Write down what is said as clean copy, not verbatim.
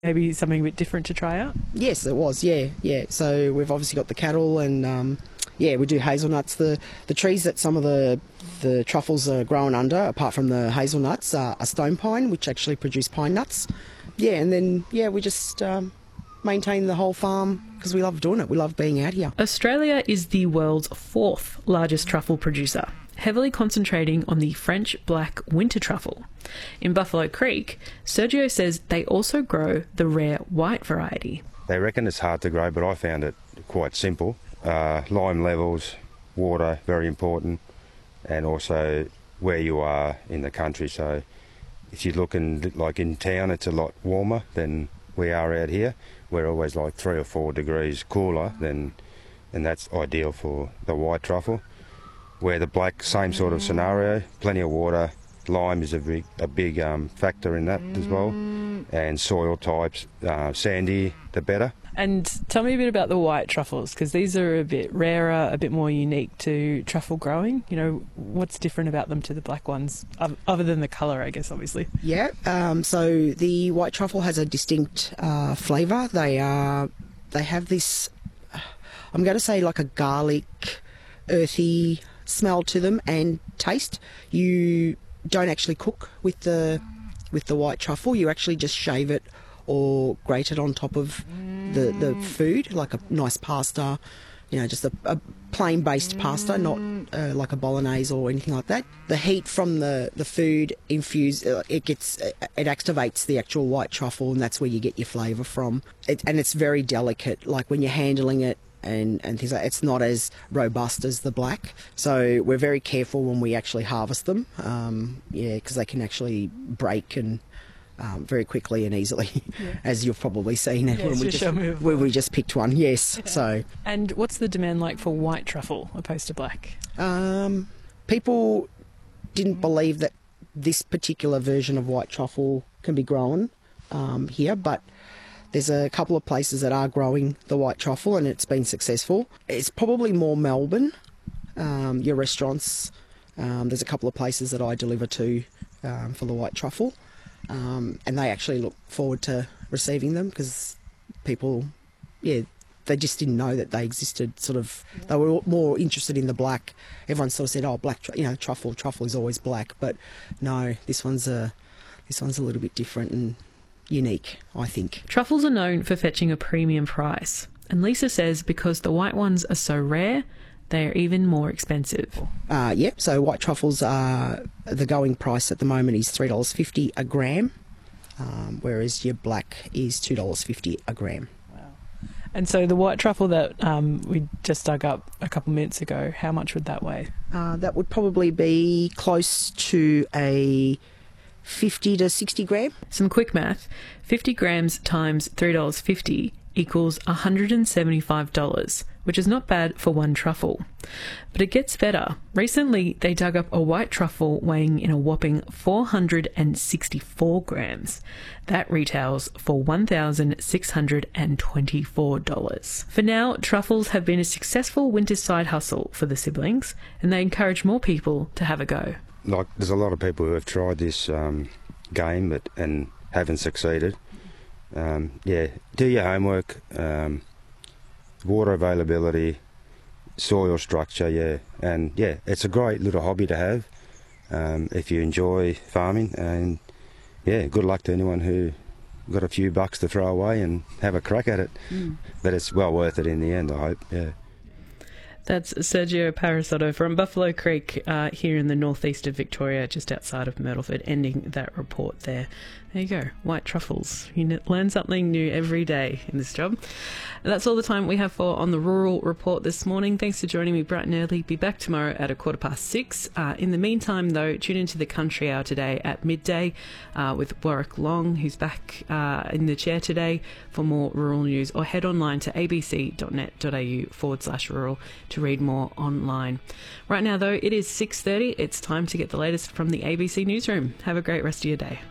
Maybe something a bit different to try out? Yes, it was. Yeah. So we've obviously got the cattle, and we do hazelnuts. The trees that some of the truffles are grown under, apart from the hazelnuts, are stone pine, which actually produce pine nuts. Yeah, and then we just maintain the whole farm because we love doing it. We love being out here. Australia is the world's fourth largest truffle producer, heavily concentrating on the French black winter truffle. In Buffalo Creek, Sergio says they also grow the rare white variety. They reckon it's hard to grow, but I found it quite simple. Lime levels, water, very important, and also where you are in the country. So if you're looking like in town, it's a lot warmer than we are out here. We're always like 3 or 4 degrees cooler, and that's ideal for the white truffle. Where the black, same sort of scenario, plenty of water. Lime is a big factor in that as well. And soil types, sandy, the better. And tell me a bit about the white truffles, because these are a bit rarer, a bit more unique to truffle growing. You know, what's different about them to the black ones, other than the colour, I guess, obviously? Yeah, so the white truffle has a distinct flavour. They have this, I'm going to say like a garlic, earthy smell to them and taste. You don't actually cook with the white truffle. You actually just shave it or grate it on top of the food, like a nice pasta, just a plain based pasta, not like a bolognese or anything like that. The heat from the food it activates the actual white truffle, and that's where you get your flavour from. And it's very delicate, like when you're handling it and things like that, it's not as robust as the black. So we're very careful when we actually harvest them, because they can actually break and very quickly and easily, as you've probably seen when we just picked one. Yes. Okay. So. And what's the demand like for white truffle opposed to black? People didn't believe that this particular version of white truffle can be grown here, but there's a couple of places that are growing the white truffle, and it's been successful. It's probably more Melbourne, your restaurants. There's a couple of places that I deliver to for the white truffle. And they actually look forward to receiving them because people, they just didn't know that they existed. They were more interested in the black. Everyone sort of said, "Oh, black, truffle is always black." But no, this one's a little bit different and unique, I think. Truffles are known for fetching a premium price, and Lisa says because the white ones are so rare, they are even more expensive. So white truffles are, the going price at the moment is $3.50 a gram, whereas your black is $2.50 a gram. Wow. And so the white truffle that we just dug up a couple minutes ago, how much would that weigh? That would probably be close to a 50 to 60 gram. Some quick math, 50 grams times $3.50 equals $175, which is not bad for one truffle. But it gets better. Recently, they dug up a white truffle weighing in a whopping 464 grams. That retails for $1,624. For now, truffles have been a successful winter side hustle for the siblings, and they encourage more people to have a go. Like, there's a lot of people who have tried this game and haven't succeeded. Do your homework, water availability, soil structure, and it's a great little hobby to have if you enjoy farming, and good luck to anyone who got a few bucks to throw away and have a crack at it. But it's well worth it in the end, I hope. That's Sergio Parasotto from Buffalo Creek here in the northeast of Victoria, just outside of Myrtleford, ending that report there. There you go, white truffles. You learn something new every day in this job. And that's all the time we have for On the Rural Report this morning. Thanks for joining me bright and early. Be back tomorrow at 6:15. In the meantime, though, tune into the Country Hour today at midday with Warwick Long, who's back in the chair today for more rural news, or head online to abc.net.au/rural to read more online. Right now, though, it is 6:30. It's time to get the latest from the ABC Newsroom. Have a great rest of your day.